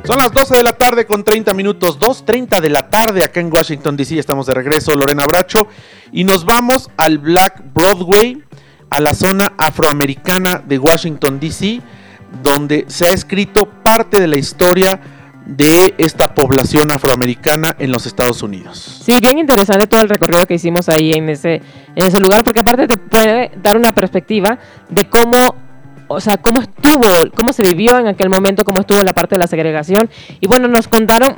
Son las 12 de la tarde con 30 minutos, 2:30 de la tarde acá en Washington, D.C. Estamos de regreso, Lorena Bracho, y nos vamos al Black Broadway, a la zona afroamericana de Washington, D.C., donde se ha escrito parte de la historia de esta población afroamericana en los Estados Unidos. Sí, bien interesante todo el recorrido que hicimos ahí en ese lugar, porque aparte te puede dar una perspectiva de cómo se vivió en aquel momento, cómo estuvo la parte de la segregación. Y bueno, nos contaron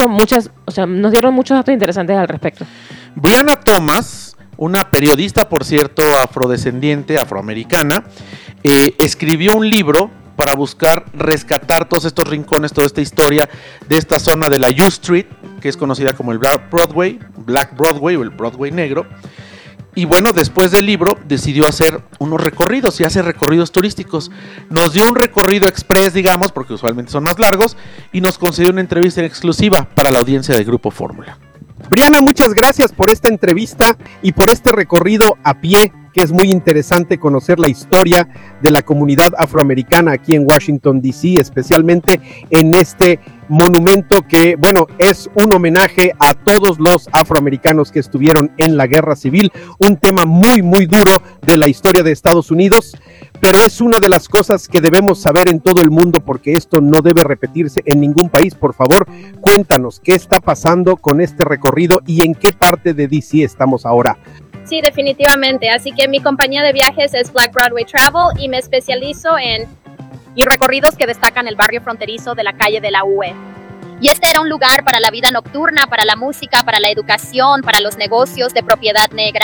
nos dieron muchos datos interesantes al respecto. Brianna Thomas, una periodista, por cierto, afroamericana, escribió un libro para buscar rescatar todos estos rincones, toda esta historia de esta zona de la U Street, que es conocida como el Black Broadway o el Broadway negro. Y bueno, después del libro decidió hacer unos recorridos y hace recorridos turísticos. Nos dio un recorrido express, digamos, porque usualmente son más largos, y nos concedió una entrevista en exclusiva para la audiencia del Grupo Fórmula. Brianna, muchas gracias por esta entrevista y por este recorrido a pie, que es muy interesante conocer la historia de la comunidad afroamericana aquí en Washington, D.C., especialmente en este monumento que, bueno, es un homenaje a todos los afroamericanos que estuvieron en la Guerra Civil, un tema muy, muy duro de la historia de Estados Unidos, pero es una de las cosas que debemos saber en todo el mundo porque esto no debe repetirse en ningún país. Por favor, cuéntanos qué está pasando con este recorrido y en qué parte de D.C. estamos ahora. Sí, definitivamente. Así que mi compañía de viajes es Black Broadway Travel y me especializo en recorridos que destacan el barrio fronterizo de la calle de la UE. Y este era un lugar para la vida nocturna, para la música, para la educación, para los negocios de propiedad negra.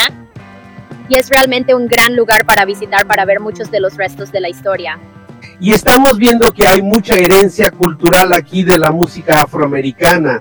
Y es realmente un gran lugar para visitar, para ver muchos de los restos de la historia. Y estamos viendo que hay mucha herencia cultural aquí de la música afroamericana.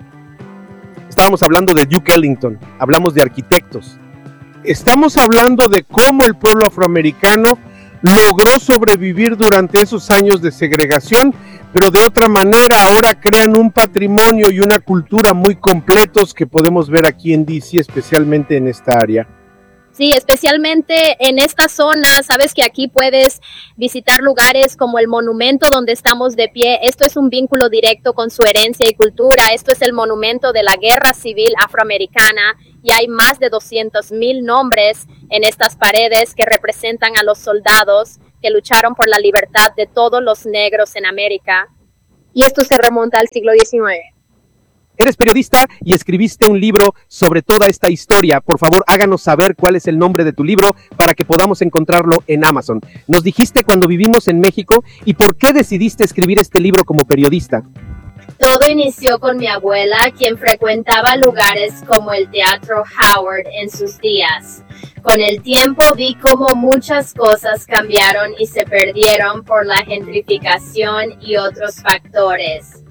Estábamos hablando de Duke Ellington, hablamos de arquitectos. Estamos hablando de cómo el pueblo afroamericano logró sobrevivir durante esos años de segregación, pero de otra manera ahora crean un patrimonio y una cultura muy completos que podemos ver aquí en D.C., especialmente en esta área. Sí, especialmente en esta zona, sabes que aquí puedes visitar lugares como el monumento donde estamos de pie. Esto es un vínculo directo con su herencia y cultura. Esto es el monumento de la Guerra Civil Afroamericana y hay más de 200,000 nombres en estas paredes que representan a los soldados que lucharon por la libertad de todos los negros en América. Y esto se remonta al siglo XIX. Eres periodista y escribiste un libro sobre toda esta historia. Por favor, háganos saber cuál es el nombre de tu libro para que podamos encontrarlo en Amazon. Nos dijiste cuando vivimos en México y por qué decidiste escribir este libro como periodista. Todo inició con mi abuela, quien frecuentaba lugares como el Teatro Howard en sus días. Con el tiempo vi cómo muchas cosas cambiaron y se perdieron por la gentrificación y otros factores.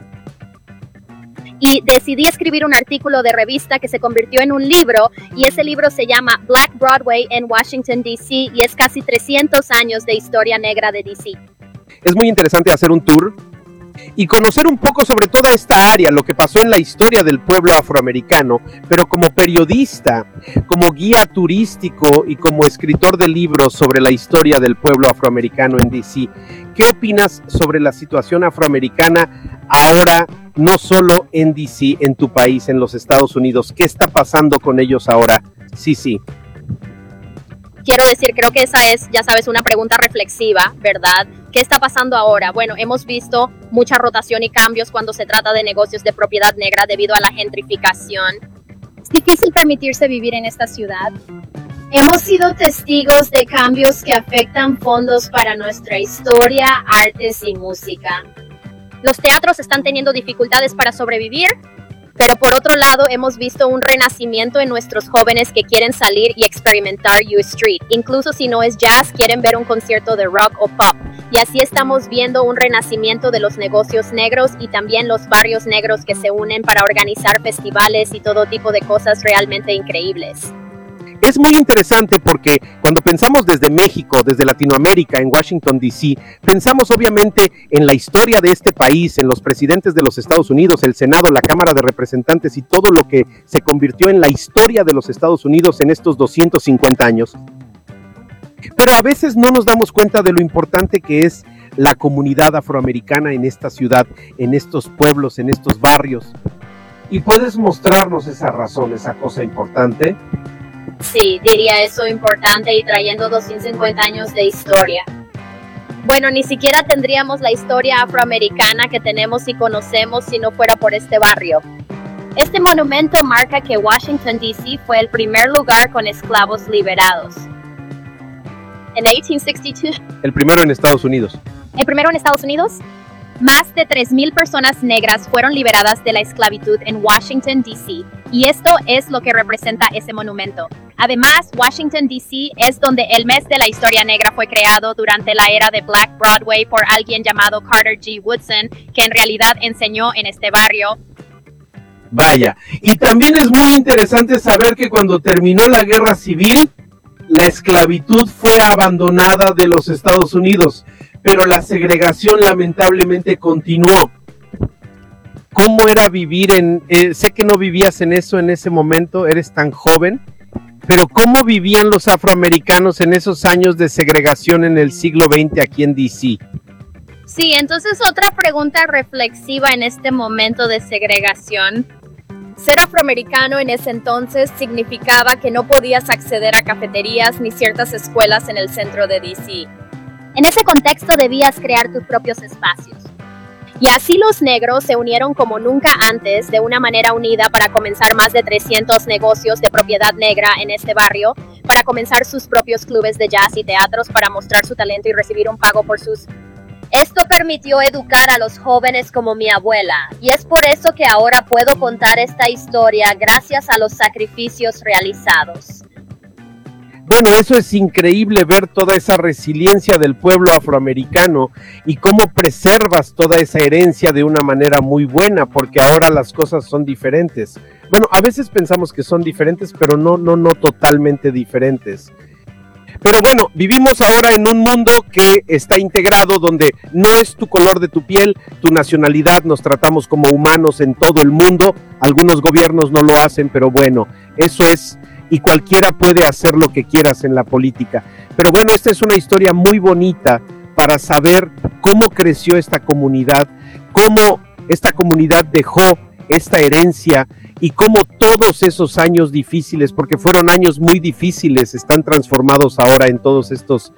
Y decidí escribir un artículo de revista que se convirtió en un libro, y ese libro se llama Black Broadway en Washington, D.C., y es casi 300 años de historia negra de D.C. Es muy interesante hacer un tour y conocer un poco sobre toda esta área, lo que pasó en la historia del pueblo afroamericano, pero como periodista, como guía turístico y como escritor de libros sobre la historia del pueblo afroamericano en D.C., ¿qué opinas sobre la situación afroamericana ahora, no solo en D.C., en tu país, en los Estados Unidos? ¿Qué está pasando con ellos ahora? Sí. Quiero decir, creo que esa es, ya sabes, una pregunta reflexiva, ¿verdad? ¿Qué está pasando ahora? Bueno, hemos visto mucha rotación y cambios cuando se trata de negocios de propiedad negra debido a la gentrificación. Es difícil permitirse vivir en esta ciudad. Hemos sido testigos de cambios que afectan fondos para nuestra historia, artes y música. Los teatros están teniendo dificultades para sobrevivir, pero por otro lado hemos visto un renacimiento en nuestros jóvenes que quieren salir y experimentar U Street. Incluso si no es jazz, quieren ver un concierto de rock o pop. Y así estamos viendo un renacimiento de los negocios negros y también los barrios negros que se unen para organizar festivales y todo tipo de cosas realmente increíbles. Es muy interesante porque cuando pensamos desde México, desde Latinoamérica, en Washington, D.C., pensamos obviamente en la historia de este país, en los presidentes de los Estados Unidos, el Senado, la Cámara de Representantes y todo lo que se convirtió en la historia de los Estados Unidos en estos 250 años. Pero a veces no nos damos cuenta de lo importante que es la comunidad afroamericana en esta ciudad, en estos pueblos, en estos barrios. ¿Y puedes mostrarnos esa razón, esa cosa importante? Sí, diría eso importante y trayendo 250 años de historia. Bueno, ni siquiera tendríamos la historia afroamericana que tenemos y conocemos si no fuera por este barrio. Este monumento marca que Washington, D.C. fue el primer lugar con esclavos liberados. En 1862. El primero en Estados Unidos. El primero en Estados Unidos. Más de 3,000 personas negras fueron liberadas de la esclavitud en Washington, D.C. Y esto es lo que representa ese monumento. Además, Washington, D.C. es donde el mes de la historia negra fue creado durante la era de Black Broadway por alguien llamado Carter G. Woodson, que en realidad enseñó en este barrio. Vaya, y también es muy interesante saber que cuando terminó la guerra civil, la esclavitud fue abandonada de los Estados Unidos, pero la segregación lamentablemente continuó. ¿Cómo era vivir sé que no vivías en eso en ese momento, eres tan joven, pero ¿cómo vivían los afroamericanos en esos años de segregación en el siglo XX aquí en D.C.? Sí, entonces otra pregunta reflexiva en este momento de segregación. Ser afroamericano en ese entonces significaba que no podías acceder a cafeterías ni ciertas escuelas en el centro de D.C. En ese contexto debías crear tus propios espacios. Y así los negros se unieron como nunca antes de una manera unida para comenzar más de 300 negocios de propiedad negra en este barrio, para comenzar sus propios clubes de jazz y teatros para mostrar su talento y recibir un pago por sus... Esto permitió educar a los jóvenes como mi abuela, y es por eso que ahora puedo contar esta historia gracias a los sacrificios realizados. Bueno, eso es increíble ver toda esa resiliencia del pueblo afroamericano y cómo preservas toda esa herencia de una manera muy buena, porque ahora las cosas son diferentes. Bueno, a veces pensamos que son diferentes, pero no totalmente diferentes. Pero bueno, vivimos ahora en un mundo que está integrado, donde no es tu color de tu piel, tu nacionalidad, nos tratamos como humanos en todo el mundo. Algunos gobiernos no lo hacen, pero bueno, eso es, y cualquiera puede hacer lo que quieras en la política. Pero bueno, esta es una historia muy bonita para saber cómo creció esta comunidad, cómo esta comunidad dejó esta herencia y cómo todos esos años difíciles, porque fueron años muy difíciles, están transformados ahora en todos estos.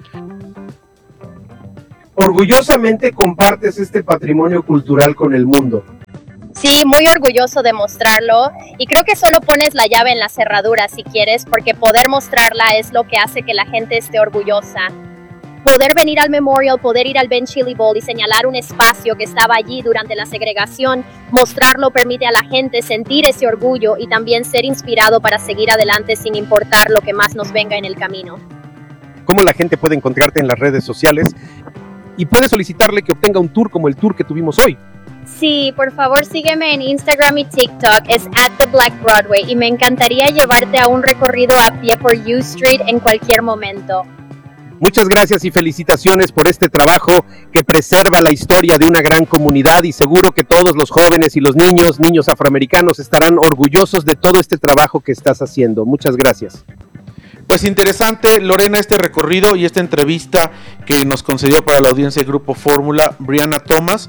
Orgullosamente compartes este patrimonio cultural con el mundo. Sí, muy orgulloso de mostrarlo, y creo que solo pones la llave en la cerradura si quieres, porque poder mostrarla es lo que hace que la gente esté orgullosa. Poder venir al Memorial, poder ir al Ben Chili Bowl y señalar un espacio que estaba allí durante la segregación, mostrarlo permite a la gente sentir ese orgullo y también ser inspirado para seguir adelante sin importar lo que más nos venga en el camino. ¿Cómo la gente puede encontrarte en las redes sociales? Y puede solicitarle que obtenga un tour como el tour que tuvimos hoy. Sí, por favor sígueme en Instagram y TikTok, es @TheBlackBroadway, y me encantaría llevarte a un recorrido a pie por U Street en cualquier momento. Muchas gracias y felicitaciones por este trabajo que preserva la historia de una gran comunidad, y seguro que todos los jóvenes y los niños afroamericanos estarán orgullosos de todo este trabajo que estás haciendo. Muchas gracias. Pues interesante, Lorena, este recorrido y esta entrevista que nos concedió para la audiencia del Grupo Fórmula, Brianna Thomas.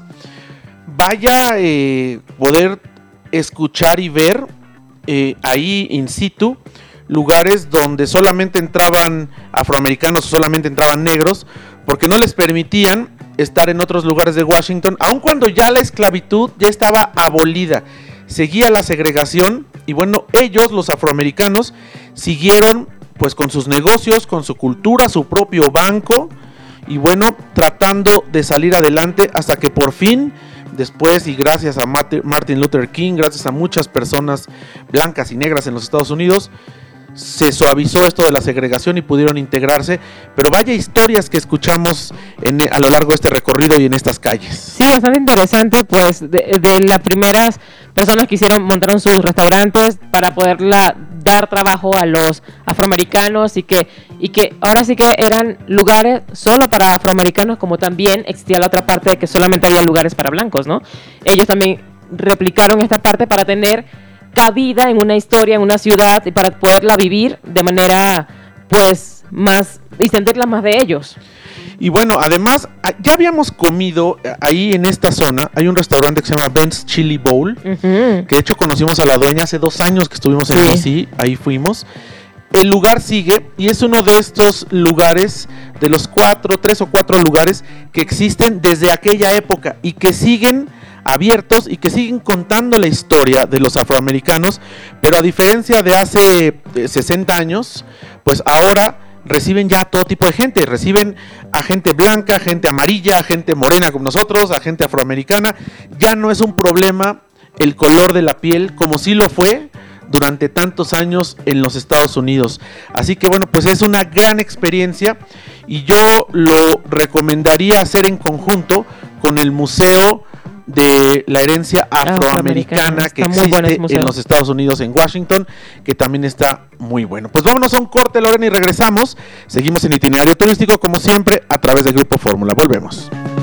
Vaya poder escuchar y ver ahí in situ lugares donde solamente entraban afroamericanos, solamente entraban negros, porque no les permitían estar en otros lugares de Washington, aun cuando ya la esclavitud ya estaba abolida, seguía la segregación, y bueno, ellos, los afroamericanos, siguieron pues con sus negocios, con su cultura, su propio banco, y bueno, tratando de salir adelante hasta que por fin, después y gracias a Martin Luther King, gracias a muchas personas blancas y negras en los Estados Unidos, se suavizó esto de la segregación y pudieron integrarse. Pero vaya historias que escuchamos a lo largo de este recorrido y en estas calles. Sí, bastante interesante, pues de las primeras personas que montaron sus restaurantes para poderla dar trabajo a los afroamericanos, y que ahora sí que eran lugares solo para afroamericanos, como también existía la otra parte de que solamente había lugares para blancos, ¿no? Ellos también replicaron esta parte para tener cabida en una historia, en una ciudad, y para poderla vivir de manera pues más y sentirla más de ellos. Y bueno, además, ya habíamos comido ahí en esta zona. Hay un restaurante que se llama Ben's Chili Bowl, que de hecho conocimos a la dueña hace 2 años que estuvimos en DC, ahí fuimos. El lugar sigue y es uno de estos lugares, de los 3 o 4 lugares que existen desde aquella época y que siguen abiertos y que siguen contando la historia de los afroamericanos, pero a diferencia de hace 60 años, pues ahora reciben ya todo tipo de gente, reciben a gente blanca, gente amarilla, gente morena como nosotros, a gente afroamericana. Ya no es un problema el color de la piel como sí lo fue durante tantos años en los Estados Unidos. Así que bueno, pues es una gran experiencia y yo lo recomendaría hacer en conjunto con el Museo de la Herencia Afroamericana que existe en los Estados Unidos, en Washington, que también está muy bueno. Pues vámonos a un corte, Lorena, y regresamos. Seguimos en Itinerario Turístico, como siempre, a través del Grupo Fórmula. Volvemos.